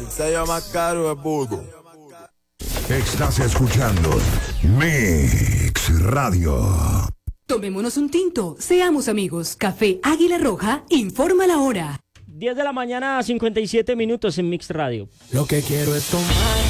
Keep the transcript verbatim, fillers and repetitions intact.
El sello más caro es Voodoo. Estás escuchando Mix Radio. Tomémonos un tinto, seamos amigos. Café Águila Roja informa la hora. diez de la mañana, cincuenta y siete minutos en Mix Radio. Lo que quiero es tomar